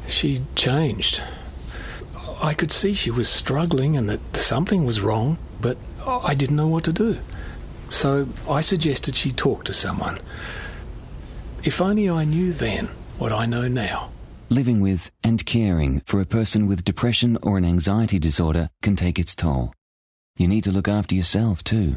She changed. I could see she was struggling and that something was wrong, but I didn't know what to do. So I suggested she talk to someone. If only I knew then what I know now. Living with and caring for a person with depression or an anxiety disorder can take its toll. You need to look after yourself too.